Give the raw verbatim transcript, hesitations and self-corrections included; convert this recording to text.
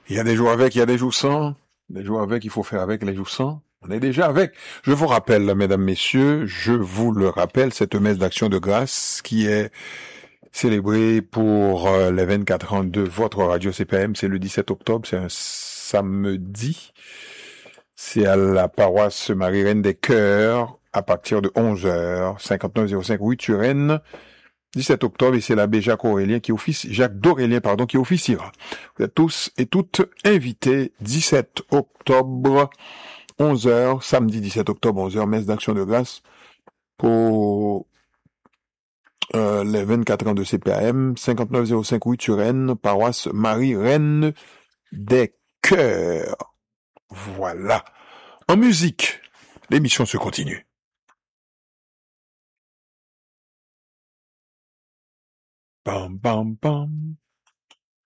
Il y a des jours avec, il y a des jours sans. Des jours avec, il faut faire avec, les jours sans. On est déjà avec. Je vous rappelle, mesdames, messieurs, je vous le rappelle, cette messe d'action de grâce qui est célébrée pour euh, les vingt-quatre ans de votre radio C P M. C'est le dix-sept octobre, c'est un samedi. C'est à la paroisse Marie-Reine des Cœurs à partir de onze heures, cinquante-neuf zéro cinq rue Turenne. dix-sept octobre, et c'est l'abbé Jacques Aurélien qui officie, Jacques d'Aurélien, pardon, qui officiera. Vous êtes tous et toutes invités, dix-sept octobre, onze heures, samedi dix-sept octobre, onze heures, messe d'action de grâce pour euh, les vingt-quatre ans de C P A M, cinquante-neuf zéro cinq rue Turenne, paroisse Marie-Reine des Cœurs. Voilà. En musique, l'émission se continue. Bam, bam, bam.